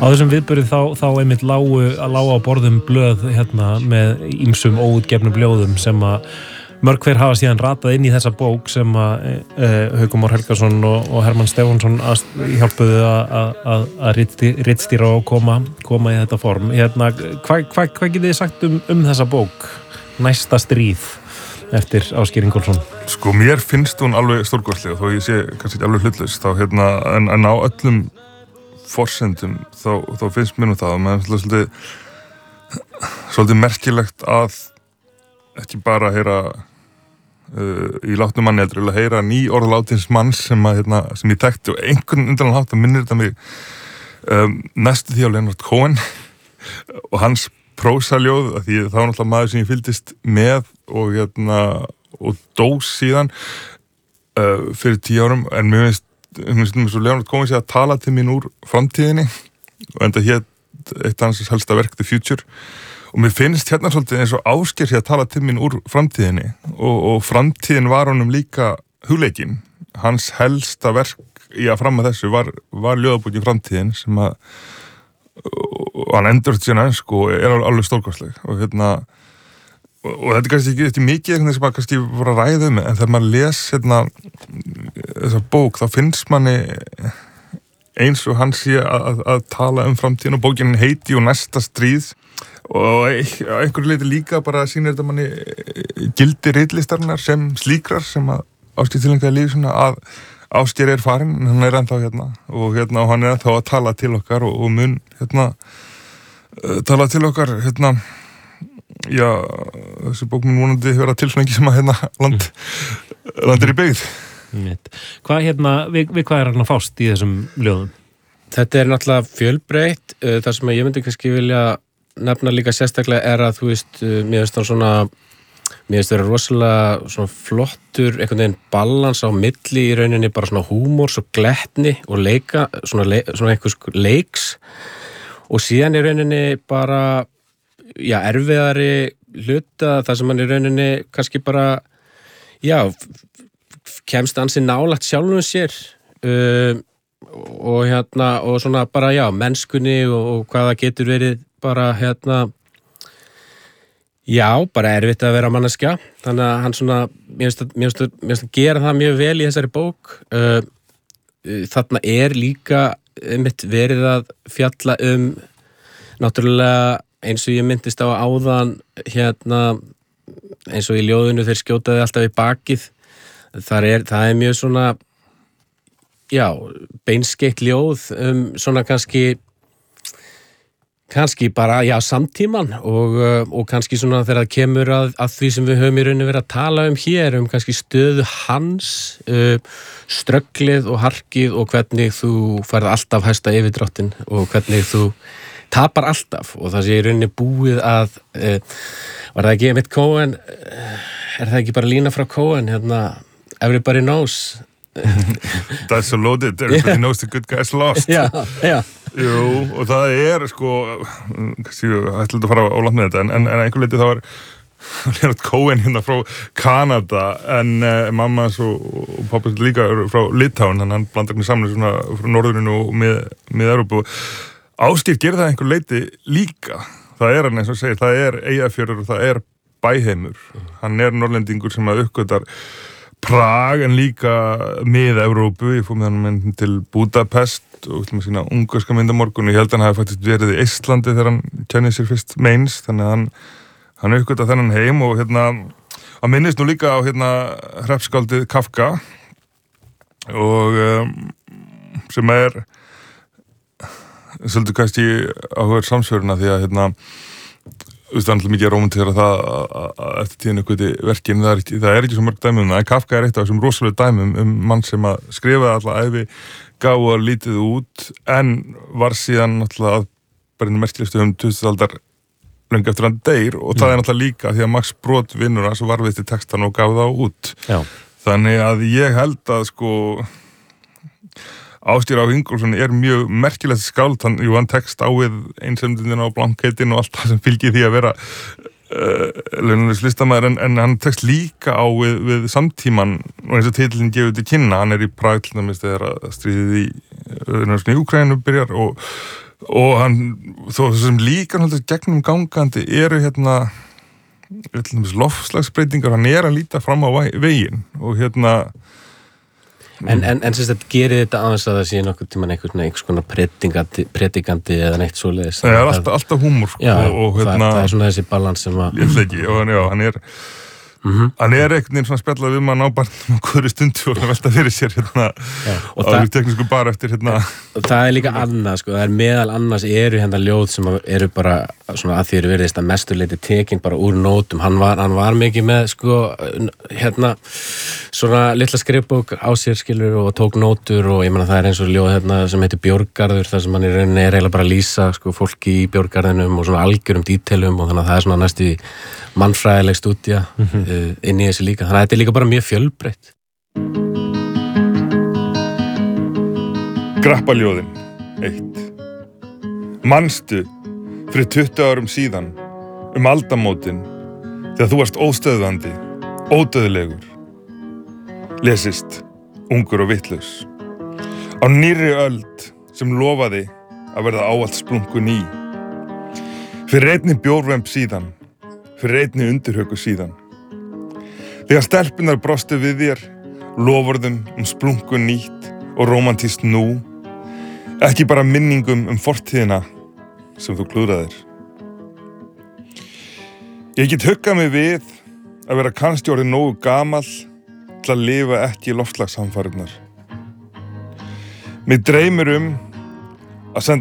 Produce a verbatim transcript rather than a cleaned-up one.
Á þessum viðburði þá, þá einmitt lágu að lága á borðum blöð hérna með ýmsum óútgefnum ljóðum sem að mörg hver hafa síðan ratað inn í þessa bók sem að e, Haukur Már Helgason og, og Hermann Stefánsson hjálpuðu að ritstýra og koma, koma í þetta form. Hérna, hvað hva, hva getið þið sagt um, um þessa bók? Næsta stríð eftir Ásgeir Ingólfsson. Sko, mér finnst hún alveg stórkostleg þó ég sé kannski ekki alveg hlutlaus þá hérna, en, en á öllum forsendum þá, þá finnst mér nú það og mér finnst svolítið svolítið merkilegt að ekki bara heyra Uh, í látnum manni heldur að heyra ný orðlátins manns sem, að, hérna, sem ég tekti og einhvern undanlega hátt að minnir þetta mig um, næstu því á Leonard Cohen og hans prósaljóð að því það var náttúrulega maður sem ég fylgdist með og, hérna, og dós síðan uh, fyrir tíu árum en mér finnst mér svo Leonard Cohen sé að tala til mín úr framtíðinni og enda hér eitt af hans helsta verk The Future og mér finnst hérna svolítið eins og Ásgeir sé að tala til mín úr framtíðinni og, og framtíðin var honum líka hugleikinn. Hans helsta verk í að fram að þessu var, var ljóðabókin Framtíðin sem að og hann endur þetta síðan ennsku og er alveg stórkostleg og hérna og, og þetta er kannski ekki þetta mikið eitthvað sem að kannski voru að ræða um en þegar maður les hérna þessa bók þá finnst manni eins og hann sé að, að, að tala um framtíðin og bókin heiti og næsta stríð og á einhverju leiti líka bara sýnir þetta manni gildi ritlistarinnar sem slíkrar sem að Ásgeir tileinkaði lífi svona að Ásgeir er farinn en hann er ennþá hérna og hérna og hann er ennþá að tala til okkar og, og mun hérna uh, tala til okkar hérna já, þessi bók mun vonandi vera til svona ekki sem að hérna land, land er í byggð. Hvað hérna, við, við hvað er hann að fást í þessum ljóðum? Þetta er náttúrulega fjölbreytt, það sem að ég myndi kannski vilja nefna líka sérstaklega er að þú veist, mér finnst það svona mér finnst það vera rosalega svona flottur einhvern veginn balans á milli í rauninni bara svona húmors og glettni og leika, svona, le, svona einhvers leiks og síðan í rauninni bara já, erfiðari hluta það sem hann í rauninni kannski bara já, kemst ansi nálægt sjálfum sér um, og hérna og svona bara já, mennskunni og, og hvaða getur verið bara hérna já, bara erfitt að vera manneskja þannig að hann svona mér finnst að gera það mjög vel í þessari bók uh, þarna er líka einmitt verið að fjalla um náttúrulega eins og ég myndist á áðan hérna eins og í ljóðinu þeir skjótaði alltaf í bakið þar er, það er mjög svona já, beinskeitt ljóð um svona kannski kannski bara, já, samtíman og, og kannski svona þegar það kemur að, að því sem við höfum í rauninni verið að tala um hér um kannski stöðu hans uh, strögglið og harkið og hvernig þú færð alltaf hæsta yfirdráttin og hvernig þú tapar alltaf og það sé í rauninni búið að uh, var það ekki einmitt Cohen uh, er það ekki bara lína frá Cohen hérna, everybody knows That's so loaded, everybody yeah. knows the good guy's lost já, já Jú, og það er sko kannski, ég ætla að fara á langt með þetta en, en, en einhver leiti þá var Leonard Cohen hérna frá Kanada en uh, mamma og, og pappa líka frá Litauen þannig að hann blandar mig saman svona frá norðurinu og með, með Evrópu Ásgeir gerir það einhver leiti líka það er hann eins og segir, það er Eyjafjörður og það er bæheimur hann er norrlendingur sem að uppgötar Prag en líka með Evrópu, ég fór með hann til Budapest og til með sína ungarska myndamorgun og ég held að hann hafi faktisk verið í Íslandi þegar hann kennið sér fyrst meins þannig að hann, hann uppgötta þennan heim og hérna, hann minnist nú líka á hérna hreppskáldið Kafka og um, sem er svolítið kannski áhugaður samsvöruna því að hérna þú veist, það er alltaf mikið rómantísera það að eftir tíðinu eitthvað verkin, það er, ekki, það er ekki svo mörg dæmum það, en Kafka er eitt af þessum rosalega dæmum um mann sem að skrifa alltaf æfi gáðu að lítið út en var síðan alltaf bara einu merkilegustu um tuttugustu aldar löngu eftir hann deyr og það mm. er alltaf líka því að Max Brod vinnur hans og varðveitti textan og gaf það út Já. Þannig að ég held að sko Ásgeir Á. Ingólfsson er mjög merkilegt skáld, hann, jú, hann tekst á við einsemdina og blankheitinn og allt það sem fylgir því að vera uh, launulegs listamaður, en, en hann tekst líka á við, við samtíman og eins og titillinn gefur til kynna, hann er í Prag til dæmis þegar stríðið í, í Úkraínu byrjar og, og hann, þó sem líka gegnum gangandi eru hérna loftslagsbreytingar, hann er að líta fram á veginn og hérna En, en, en sem þetta gerir þetta aðeins að það sé nokkuð tíman einhvers einhvers konar predikandi, predikandi eða neitt svoleiðis. Það er alltaf, alltaf húmor sko, já, og, og það, hérna, það er svona þessi balans sem að ég veit ekki, og hann, já, hann er mm-hmm. hann er einhvern veginn svona spjallað um hann á barnum á hverju stundu og hann velta fyrir sér hérna já, og það er teknísku bara eftir hérna það er líka annað sko, það er meðal annars eru hérna ljóð sem eru bara svona að því eru verðist að mestu leiti tekin bara úr nótum, hann var, hann var mikið með sko hérna svona litla skrifbók á sér skilur og tók nótur og ég meina það er eins og ljóð hérna sem heitir Björgarður þar sem hann í rauninni er eiginlega bara að lýsa sko fólki í Björgarðinum og svona algjörum dítelum og þannig að það er svona næstu mannfræðileg stúdía mm-hmm. uh, inn í þessu líka, þannig að þetta er líka bara mjög fjölbreytt. Grappaljóðin eitt. Manstu fyrir tuttugu árum síðan um aldamótin þegar þú varst óstöðvandi, ódauðlegur. Lesist, ungur og vitlaus. Á nýrri öld sem lofaði að verða ávallt splunkun í. Fyrir einni bjórvemb síðan, fyrir einni undirhöku síðan. Þegar stelpunar brostu við þér, lofurðum um splunkun nýtt og rómantískt nú, ekki bara minningum um fortíðina sem þú klúðraðir. Ég get huggað mig við að vera kannski orðið nógu gamall til að lifa ekki loftslagshamfarirnar. Mig dreymir um að senda